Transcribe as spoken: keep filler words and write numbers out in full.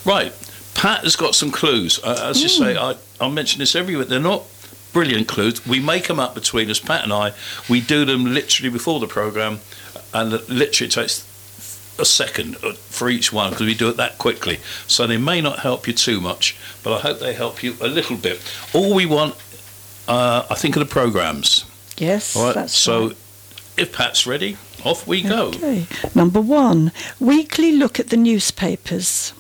Right. Pat has got some clues. Uh, as you say, I, I mention this every week. They're not brilliant clues. We make them up between us, Pat and I. We do them literally before the programme, and literally it takes a second for each one because we do it that quickly. So they may not help you too much, but I hope they help you a little bit. All we want, uh, I think, are the programmes. Yes, all right? that's So right. if Pat's ready, off we go. Okay. Number one, weekly look at the newspapers.